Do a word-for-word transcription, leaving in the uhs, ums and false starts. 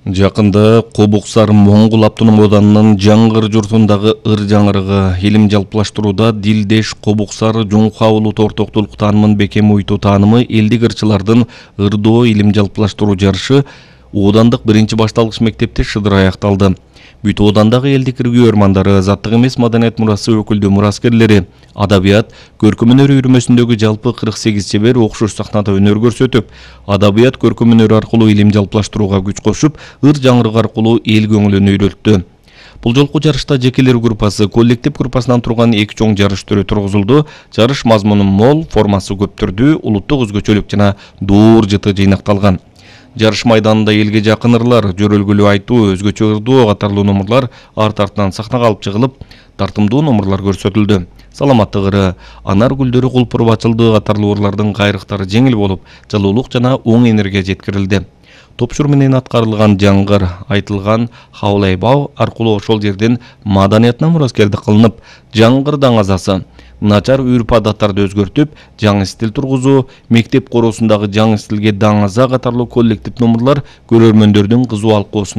Жакында Кобуксар Моңгол автоном оданынын Жаңгыр журтундагы ыр жаңырыгы илим жалпылаштырууда Дилдеш Кобуксар Жуңха улут ортоктулук таанымын бекем уйтуу таанымы элдик ырчылардын ырдоо илим жалпылаштыруу жарышы Оодандык биринчи башталгыч мектепте шыдыр аякталды. Бүт Оодандагы элдик иргүү ырмандары, заттык эмес маданият мурасы өкүлдүү мураскерлери, адабият, көркөм өнөр үйрөмөсүндөгү жалпы кырк сегиз чебер окшош сахнада өнөр көрсөтүп, адабият көркөм өнөр аркылуу илим жалпылаштырууга күч кошуп, ыр жаңырык аркылуу эл көңүлүн үйрөлттү. Бул жолку жарышта жекелер группасы, коллектив группасынан турган эки чоң жарыш түрү тургузулду. Жарыш мазмуну мол, формасы көп түрдүү, улуттук өзгөчөлүк жана дуур жыты жыйнакталган. Жарыш майданында элге жакын ырлар, жөрөлгүлүү айтуу, өзгөчө ырдоо катарлуу номурлар арт артынан сахнага алып чыгылып, тартымдуу номурлар көрсөтүлдү. Саламаттык ыры, анар гүлдөрү кулпуруп ачылды катарлуу ырлардын кайрыктары жеңил болуп, жылуулук жана оң энергия жеткирилди. Топшур менен аткарылган жаңгыр айтылган хаулайбау аркылуу ошол жерден маданиятына мураскердик кылынып, жаңгыр даңазасы начар үрп адаттарды өзгөртүп, жаңы стиль тургузуу, мектеп короосундагы жаңы стилге даңаза катарлуу коллектив номурлар көрөрмөндөрдүн кызуу алкоосуна